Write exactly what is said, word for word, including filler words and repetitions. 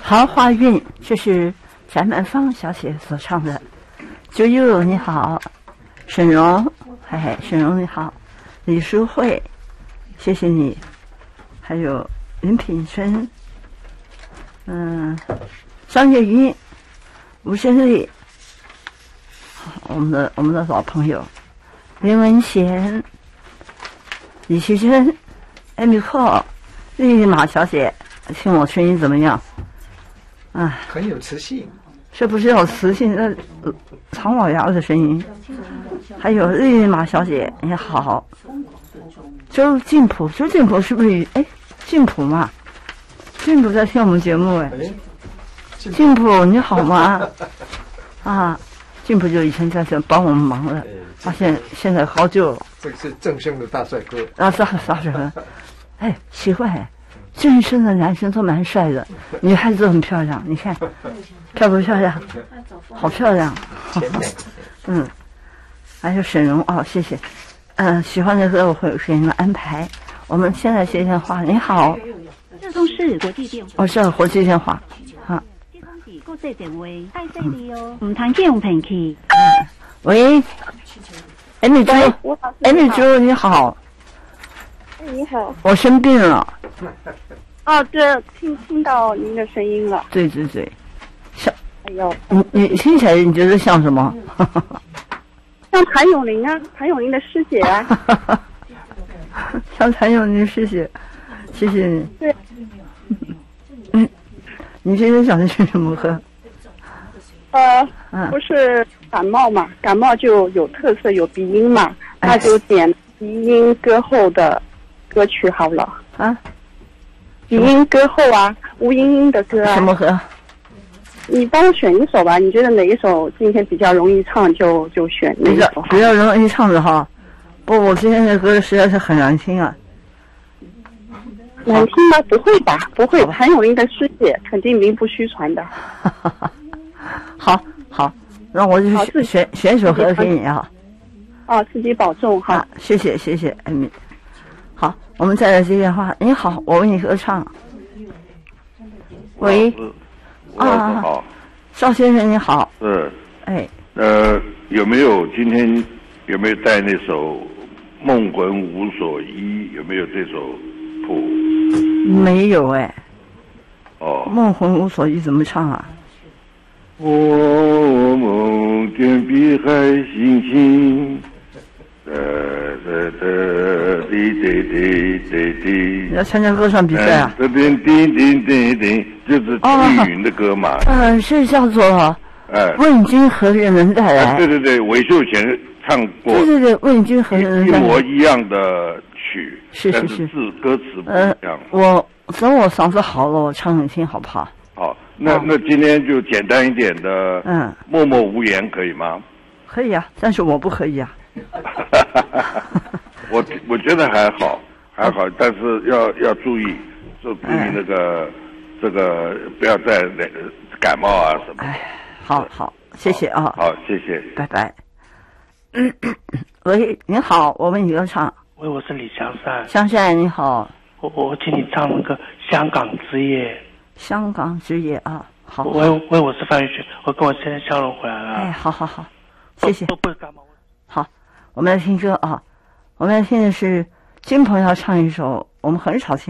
桃花运，这是翟曼芳小姐所唱的。九九你好，沈荣，嘿嘿，沈荣你好，李淑慧，谢谢你，还有林品春，嗯，张月云，吴胜利，我们的我们的老朋友林文贤，李奇珍，艾米克，丽丽马小姐，听我声音怎么样？啊， 很有磁性， 是不是有磁性的唐老鸭的声音？还有丽丽马小姐也好，周静普，周静普是不是？哎，静普嘛，静普在听我们节目哎。静普你好吗？啊，静普就以前在这帮我们忙的，发现现在好久了。 这个是正声的大帅哥啊，大大帅哥，哎，奇怪。正生的男生都蛮帅的，女孩子都很漂亮，你看漂不漂亮？好漂亮！嗯，还有沈荣哦，谢谢。嗯、呃，喜欢的歌我会给你们安排。我们现在接电话，你好。 这都是国际电话。 哦，是国际电话。好。 这都是国际电话，带这里哦，唔通用平器。 嗯，喂，艾米猪，艾米猪你好。 你好， 我生病了。 哦，对，听听到您的声音了。 对对对，像， 哎呦， 你你听起来你觉得像什么？ 像谭咏麟啊，谭咏麟的师姐啊。 像谭咏麟师姐，谢谢你。 对。 嗯，你今天想的是什么歌？ 呃， 嗯、 不是感冒嘛，感冒就有特色，有鼻音嘛， 哎、 那就点鼻音歌后的歌曲好了。 啊？ 鼻音歌后啊，吴莹莹的歌啊。 什么歌？ 你帮我选一首吧，你觉得哪一首今天比较容易唱就就选哪一首。 比较容易唱的哈。不，我今天的歌实在是很难听啊。 难听吗？不会吧，不会。谭咏麟的师姐肯定名不虚传的。 好好，那我就选选一首歌给你啊。 哦，自己保重哈、 啊。谢谢谢谢，艾米。好，我们再来接电话。你好，我为你歌唱。喂。啊， 好， 邵先生你好。 是。 哎。 呃，有没有今天有没有带那首《梦魂无所依》？有没有这首谱？ 没有哎。 哦。 梦魂无所依怎么唱啊？ 我梦见碧海星星。呃呃呃，滴滴滴滴滴。 你要参加歌唱比赛啊？ 这边叮叮叮叮，就是齐云的歌嘛。 嗯、呃，是叫做哎， 问君何人能带来、 哎？对对对，韦秀贤唱过。 对对对，问君何人能带来？ 一模一样的曲， 是是是， 但是字歌词不一样。 呃、我等我嗓子好了，我唱给你听好不好？ 好，那、哦、那今天就简单一点的， 嗯， 默默无言可以吗？ 可以啊，但是我不可以啊。 我我觉得还好，还好，但是要要注意，就注意那个、哎、这个不要再那个感冒啊什么。 哎，好好，谢谢啊。 好，谢谢， 拜拜。嗯，喂，你好，我为你歌唱。 喂，我是李香善。 香善你好， 我我请你唱那个《香港之夜》。 香港之夜啊，好。 喂喂，我是范玉雪，我跟我先生笑容回来了。 哎，好好好，谢谢。 不不是感冒。 好，我们来听歌啊，我们来听的是金鹏要唱一首我们很少听。